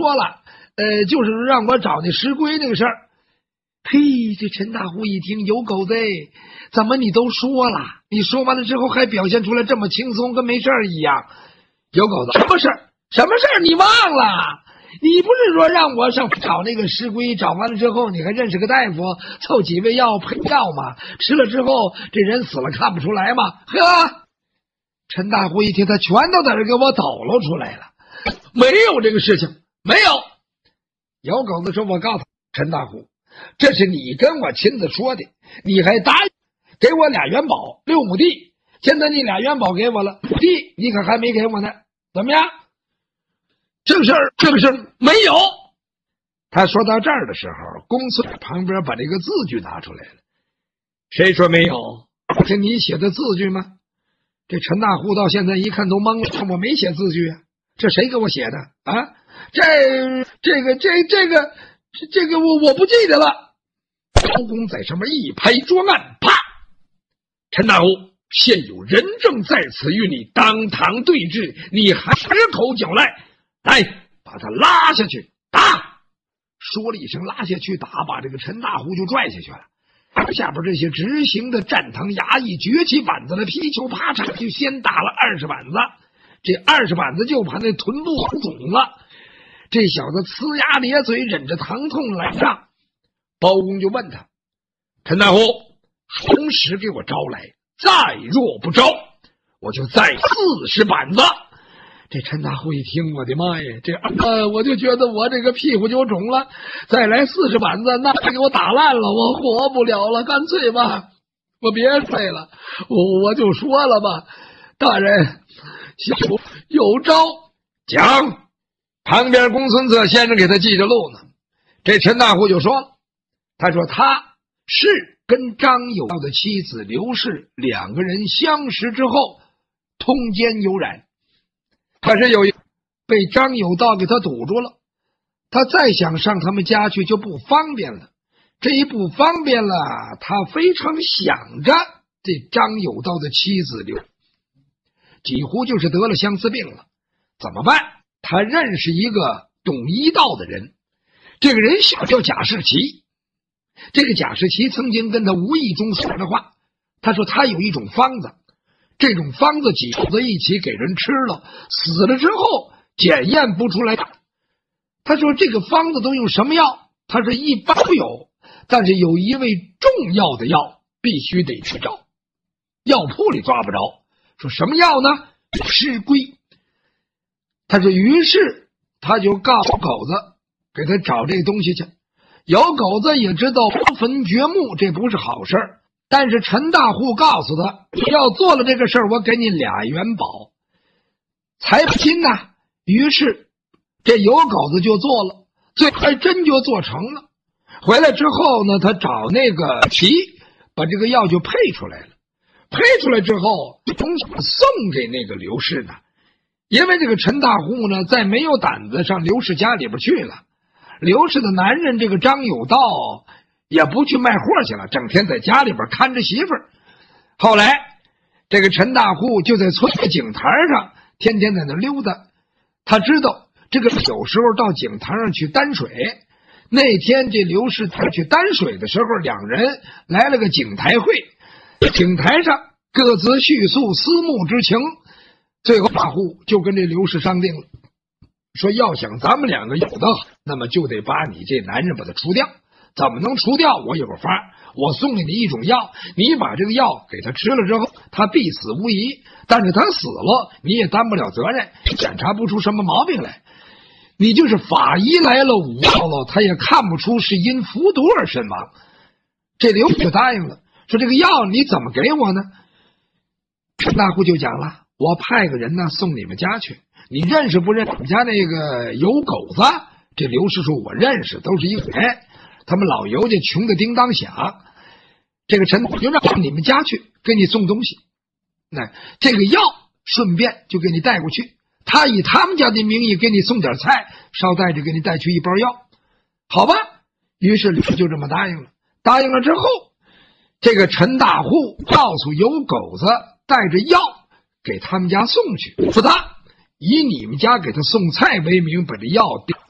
说了，就是让我找那石龟那个事儿。嘿，这陈大户一听，有狗子，怎么你都说了？你说完了之后还表现出来这么轻松，跟没事儿一样。有狗子，什么事儿？什么事儿？你忘了？你不是说让我上找那个石龟，找完了之后你还认识个大夫，凑几味药配药吗？吃了之后这人死了看不出来吗？呵！陈大户一听，他全都在这给我抖搂出来了。没有这个事情，没有。有狗子说：“我告诉陈大户，这是你跟我亲自说的，你还答应给我2元宝6亩地，现在你2元宝给我了，地你可还没给我呢，怎么样？这个事儿没有。”他说到这儿的时候，公孙在旁边把这个字据拿出来了。谁说没有？是你写的字据吗？这陈大户到现在一看都懵了，我没写字据啊，这谁给我写的啊？这个我不记得了。包公在上面一拍桌案，啪！陈大户，现有人证在此与你当堂对质，你还口狡赖，来把他拉下去打！说了一声拉下去打，把这个陈大户就拽下去了。下边这些执行的站堂衙役举起板子来，皮球啪嚓就先打了20板子，这20板子就把那臀部肿了。这小子呲牙咧嘴，忍着疼痛来上。包公就问他：“陈大户，同时给我招来，再若不招，我就再40板子。”这陈大户一听，我的妈呀，我就觉得我这个屁股就肿了，再来40板子，那给我打烂了，我活不了了，干脆吧，我别废了，我就说了吧，大人有招讲。旁边公孙策先生给他记着路呢。这陈大户就说了，他说他是跟张有道的妻子刘氏2个人相识之后通奸有染，可是有一被张有道给他堵住了，他再想上他们家去就不方便了。这一不方便了，他非常想着这张有道的妻子刘，几乎就是得了相思病了。怎么办？他认识一个懂医道的人，这个人叫贾士奇。这个贾士奇曾经跟他无意中说的话，他说他有一种方子，这种方子几口子一起给人吃了，死了之后检验不出来。他说这个方子都用什么药？他说一般都有，但是有一味重要的药必须得去找，药铺里抓不着。说什么药呢？尸龟。他说于是他就告诉狗子给他找这东西去。有狗子也知道挖坟掘墓这不是好事儿，但是陈大户告诉他，要做了这个事儿，我给你2元宝才不亲呐。于是这有狗子就做了，最后还真就做成了。回来之后呢，他找那个齐把这个药就配出来了。配出来之后送给那个刘氏呢，因为这个陈大户呢再没有胆子上刘氏家里边去了。刘氏的男人这个张有道也不去卖货去了，整天在家里边看着媳妇儿。后来这个陈大户就在村的井台上天天在那溜达，他知道这个有时候到井台上去担水。那天这刘氏他去担水的时候，2人来了个井台会，井台上各自叙述私慕之情。最后大户就跟这刘氏商定了，说要想咱们2个有的好，那么就得把你这男人把他除掉。怎么能除掉？我有个法，我送给你一种药，你把这个药给他吃了之后，他必死无疑，但是他死了你也担不了责任，检查不出什么毛病来。你就是法医来了5道了，他也看不出是因服毒而身亡。这刘就答应了，说这个药你怎么给我呢？陈大户就讲了，我派个人呢送你们家去，你认识不认识我们家那个有狗子？这刘氏说我认识，都是一个人，他们老尤家穷的叮当响。这个陈就让你们家去给你送东西，那这个药顺便就给你带过去，他以他们家的名义给你送点菜，捎带着给你带去1包药，好吧？于是就这么答应了。答应了之后，这个陈大户告诉有狗子带着药给他们家送去，说他以你们家给他送菜为名，把这药